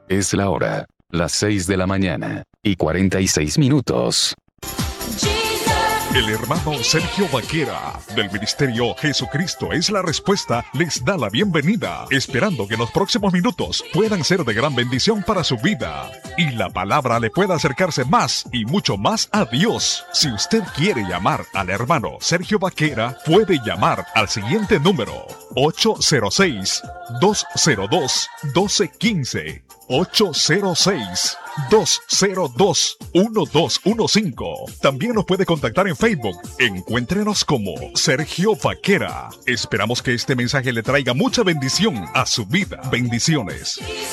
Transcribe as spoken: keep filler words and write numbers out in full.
Es la hora, las seis de la mañana y cuarenta y seis minutos. El hermano Sergio Vaquera, del Ministerio Jesucristo es la Respuesta, les da la bienvenida, esperando que en los próximos minutos puedan ser de gran bendición para su vida y la palabra le pueda acercarse más y mucho más a Dios. Si usted quiere llamar al hermano Sergio Vaquera, puede llamar al siguiente número: ocho cero seis, dos cero dos, uno dos uno cinco, ocho cero seis, dos cero dos, uno dos uno cinco. También nos puede contactar en Facebook. Encuéntrenos como Sergio Vaquera. Esperamos que este mensaje le traiga mucha bendición a su vida. Bendiciones.